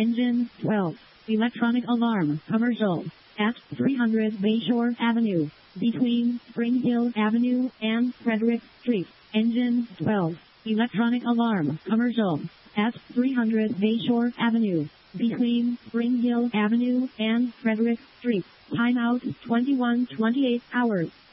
Engine 12. Electronic alarm. Commercial. At 300 Bayshore Avenue. Between Spring Hill Avenue and Frederick Street. Engine 12. Electronic alarm. Commercial. At 300 Bayshore Avenue. Between Spring Hill Avenue and Frederick Street. Timeout 21:28 hours.